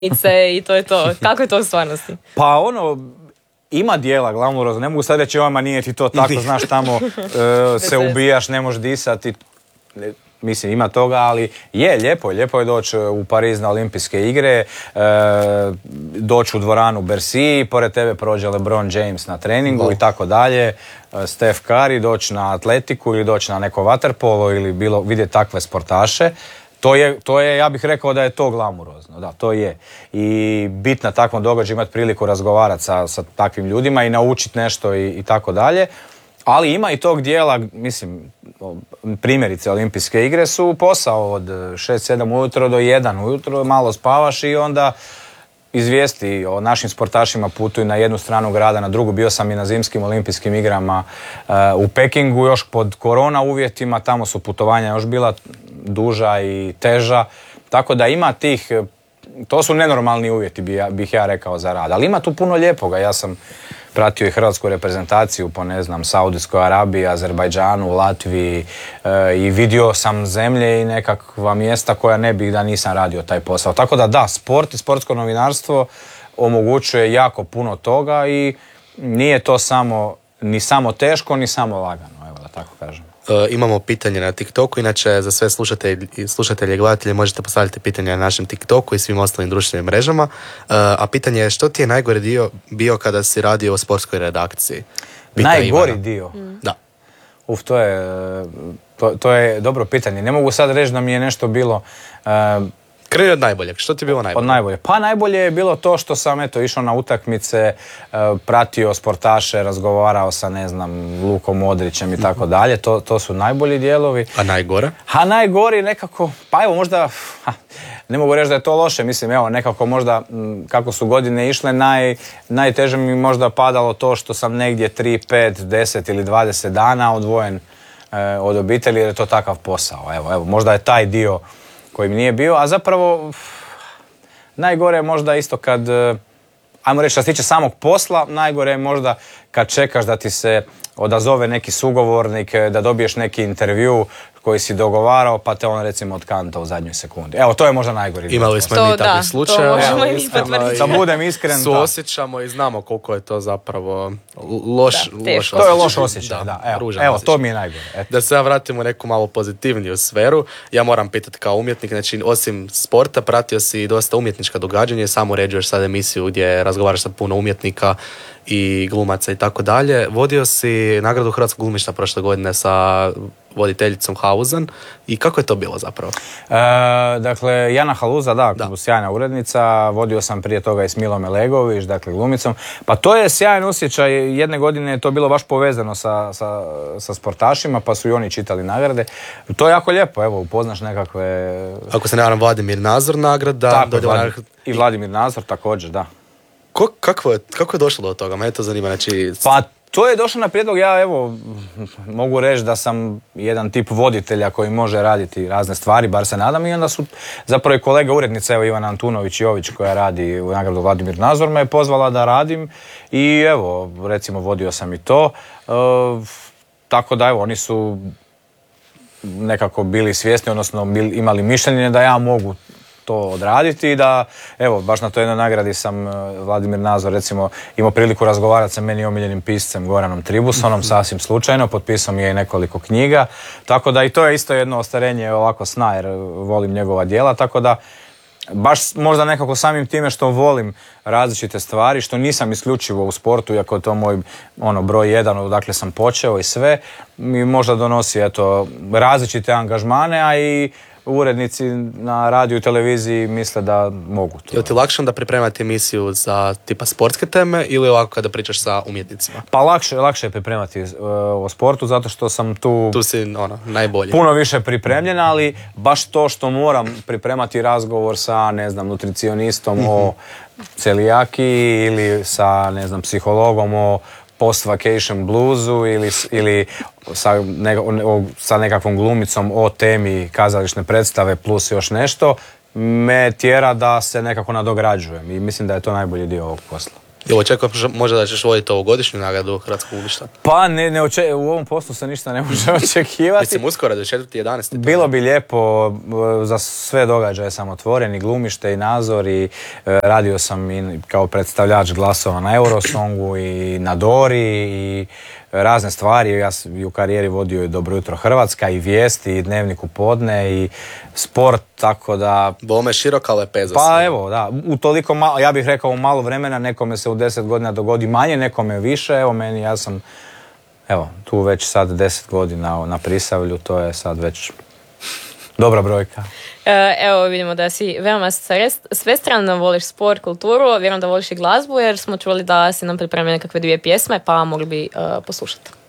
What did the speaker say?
i to je to. Kako je to u stvarnosti? Pa ima dijela glamurozno, ne mogu sad reći nije ti to tako, znaš tamo se ubijaš, ne možeš disati. Mislim, ima toga, ali lijepo je doći u Pariz na olimpijske igre, doći u dvoranu Bercy, pored tebe prođe LeBron James na treningu i tako dalje, Steph Curry, doći na atletiku ili doći na neko vaterpolo ili vidjeti takve sportaše. To je, ja bih rekao da je to glamurozno, da, to je. I bit na takvom događaju, imati priliku razgovarati sa takvim ljudima i naučiti nešto i tako dalje. Ali ima i tog dijela, mislim, primjerice olimpijske igre su posao od 6-7 ujutro do 1 ujutro, malo spavaš i onda izvijesti o našim sportašima putuju na jednu stranu grada, na drugu. Bio sam i na zimskim olimpijskim igrama u Pekingu, još pod korona uvjetima, tamo su putovanja još bila duža i teža, tako da ima tih, to su nenormalni uvjeti bih ja rekao za rad, ali ima tu puno lijepoga. Ja sam pratio i hrvatsku reprezentaciju po Saudijskoj Arabiji, Azerbajdžanu, Latviji i vidio sam zemlje i nekakva mjesta koja ne bih da nisam radio taj posao. Tako da, sport i sportsko novinarstvo omogućuje jako puno toga i nije to ni samo teško, ni samo lagano, evo da tako kažem. Imamo pitanje na TikToku, inače za sve slušatelje i gledatelje možete postaviti pitanje na našem TikToku i svim ostalim društvenim mrežama. A pitanje je što ti je najgori dio bio kada si radio u sportskoj redakciji? Najgori dio? Da. To je dobro pitanje. Ne mogu sad reći da mi je nešto bilo... Kreni od najboljeg. Što ti je bilo najbolje? Od najbolje. Pa najbolje je bilo to što sam išao na utakmice, pratio sportaše, razgovarao sa Lukom Modrićem i tako dalje. To su najbolji dijelovi. A najgore? A najgori nekako, pa evo možda, ne mogu reći da je to loše, mislim nekako možda kako su godine išle, najteže mi možda padalo to što sam negdje 3, 5, 10 ili 20 dana odvojen od obitelji jer je to takav posao. Evo, možda je taj dio koji mi nije bio, a zapravo najgore je možda isto kad, ajmo reći što se tiče samog posla, najgore je možda kad čekaš da ti se odazove neki sugovornik, da dobiješ neki intervju koji si dogovarao, pa te on recimo otkanta u zadnjoj sekundi. Evo, to je možda najgori. Imali smo i mi takvih slučajeva. Da budem iskren. Suosjećamo i znamo koliko je to zapravo loš osjećaj. To je loš osjećaj, da. Evo, to mi je najgore. Da se ja vratim u neku malo pozitivniju sferu, ja moram pitati kao umjetnik, znači osim sporta pratio si dosta umjetnička događanja, samo uređuješ sad emisiju gdje razgovaraš sa puno umjetnika i glumaca i tako dalje. Vodio si nagradu Hrvatskog glumišta prošle godine sa voditeljicom Hauzen i kako je to bilo zapravo? Dakle, Jana Haluza, sjajna urednica, vodio sam prije toga i s Milom Elegović, dakle glumicom. Pa to je sjajan osjećaj, jedne godine je to bilo baš povezano sa sportašima, pa su i oni čitali nagrade. To je jako lijepo, evo, upoznaš nekakve... Ako se ne varam, Vladimir Nazor nagrada. I Vladimir Nazor također, da. Kako je došlo do toga? Mene to zanima, znači... Pa to je došlo na prijedlog, ja mogu reći da sam jedan tip voditelja koji može raditi razne stvari, bar se nadam, i onda su zapravo i kolega urednica, Ivana Antunović-Jović koja radi u nagradu Vladimir Nazor, me je pozvala da radim i recimo vodio sam i to, tako da oni su nekako bili svjesni, odnosno imali mišljenje da ja mogu to odraditi i da, baš na toj jednoj nagradi sam Vladimir Nazor recimo imao priliku razgovarati sa meni omiljenim piscem Goranom Tribusonom, sasvim slučajno, potpisao mi je nekoliko knjiga, tako da i to je isto jedno ostvarenje ovako sna jer volim njegova djela, tako da baš možda nekako samim time što volim različite stvari, što nisam isključivo u sportu, iako je to moj broj 1, odakle sam počeo i sve, mi možda donosi različite angažmane, a i urednici na radiju i televiziji misle da mogu to. Je ti lakše da pripremati emisiju za tipa sportske teme ili ovako kada pričaš sa umjetnicima? Pa lakše je pripremati o sportu zato što sam tu si najbolji. Puno više pripremljen, ali baš to što moram pripremati razgovor sa nutricionistom o celijakiji ili sa psihologom o post-vacation bluesu ili sa nekakvom glumicom o temi kazališne predstave plus još nešto, me tjera da se nekako nadograđujem i mislim da je to najbolji dio ovog posla. Jel očekujem možda da ćeš voditi ovogodišnju nagradu Hrvatskog glumišta? Pa u ovom poslu se ništa ne može očekivati. Mislim, uskoro, 24.11. Bilo bi lijepo, za sve događaje sam otvoren, i glumište i nadzor, i radio sam i kao predstavljač glasova na Eurosongu i na Dori i razne stvari. Ja sam i u karijeri vodio i Dobro jutro Hrvatska i vijesti i Dnevnik u podne i sport, tako da... Bome široka lepeza. Pa evo, da, u toliko malo, ja bih rekao u malo vremena, nekome se u 10 godina dogodi manje, nekome više. Evo meni, ja sam tu već sad 10 godina na Prisavlju, to je sad već dobra brojka. Evo vidimo da si veoma svestrano, voliš sport, kulturu, vjerujem da voliš i glazbu, jer smo čuli da si nam pripremili nekakve 2 pjesme, pa mogli bi poslušati.